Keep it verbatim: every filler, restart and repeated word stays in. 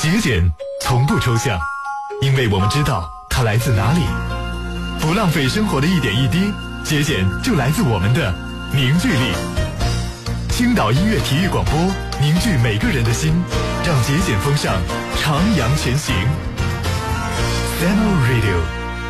节俭从不抽象，因为我们知道它来自哪里。不浪费生活的一点一滴，节俭就来自我们的凝聚力。青岛音乐体育广播凝聚每个人的心，让节俭风尚徜徉前行。Demo Radio。